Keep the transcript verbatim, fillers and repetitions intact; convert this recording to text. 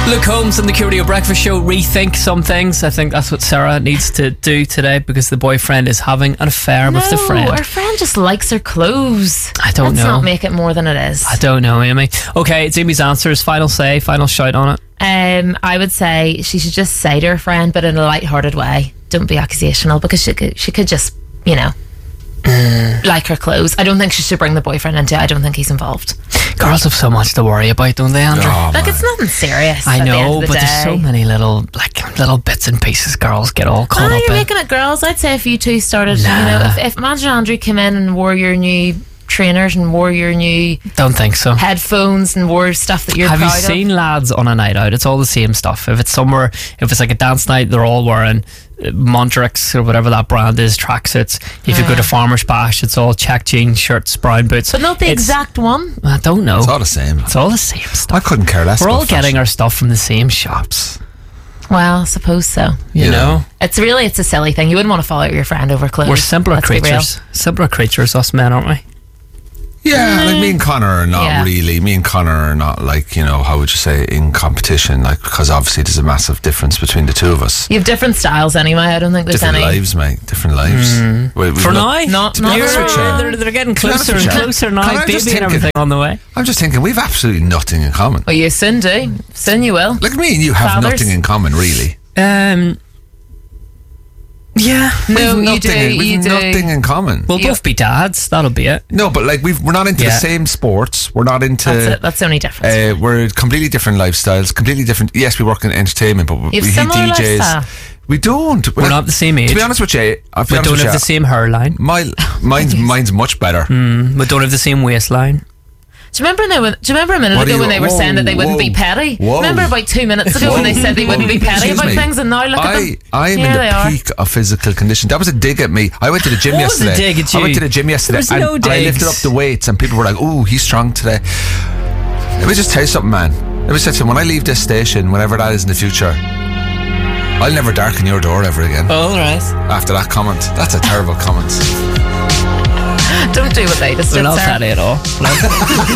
Luke Holmes and the Q Radio Breakfast Show. Rethink some things. I think that's what Sarah needs to do today because the boyfriend is having an affair no, with the friend. Her friend just likes her clothes. I don't Let's know. Let's not make it more than it is. I don't know, Amy. Okay, it's Amy's answers. Final say, final shout on it. Um, I would say she should just say to her friend, but in a light-hearted way. Don't be accusational because she could, she could just, you know, mm. like her clothes. I don't think she should bring the boyfriend into it. I don't think he's involved. Girls have so much to worry about, don't they, Andrew? Oh, like, it's nothing serious. I at know, the end of the but day. there's so many little, like, little bits and pieces girls get all caught oh, up you're in. making it girls. I'd say if you two started, Nah. you know, if, if imagine Andrew came in and wore your new trainers and wore your new don't think so headphones and wore stuff that you're have proud you seen of. lads on a night out? It's all the same stuff. If it's somewhere, if it's like a dance night, they're all wearing uh, Montrix or whatever that brand is, tracksuits. If yeah. you go to Farmer's Bash, it's all check jeans, shirts, brown boots, but not the it's, exact one. I don't know, it's all the same. It's all the same stuff. I couldn't care less. We're all about getting fashion. our stuff from the same shops. Well, I suppose so. You Yeah. know, It's really, it's a silly thing. You wouldn't want to follow your friend over clothes. we're simpler Let's be real. creatures. Simpler creatures, us men, aren't we? Yeah, like me and Connor are not Yeah. really. Me and Connor are not like, you know, how would you say, in competition? Like, because obviously there's a massive difference between the two of us. You have different styles anyway. I don't think there's Different any. lives, mate. Different lives. We- we've For not- now, Not, To be not honest with you, they're, they're getting To be honest closer with and you, closer can now. I Baby just and think everything it- on the way. I'm just thinking, we've absolutely nothing in common. Well, you soon do. Soon you will. Like me and you have Fathers. nothing in common, really. Um, yeah, No, We've you do. nothing in- we've You do. nothing in common. we'll You- both be dads. That'll be it. No, but like we've, we're not into Yeah. the same sports. We're not into. That's it. That's the only difference. Uh, we're completely different lifestyles. Completely different. Yes, we work in entertainment, but we You have he similar D Js. lifestyle. We don't. We're not the same age. To be honest with you, I'll be We honest don't with have you, the same hairline. My mine's mine's much better. Mm, we don't have the same waistline. Do you remember now? When, do you remember a minute What do ago you- when they were whoa, saying that they wouldn't whoa, be petty? whoa. Remember about two minutes ago when they said they wouldn't be petty Excuse about me. things, and now look at I, them. I am Here in they the are. peak of physical condition. That was a dig at me. I went to the gym What was a yesterday. dig at I you? went to the gym yesterday There was and no I lifted digs. up the weights and people were like, "Oh, he's strong today." Let me just tell you something, man. Let me say something. When I leave this station, whenever that is in the future, I'll never darken your door ever again. All right. After that comment, that's a terrible comment. Don't do what they just We're did, not Sarah. petty at all.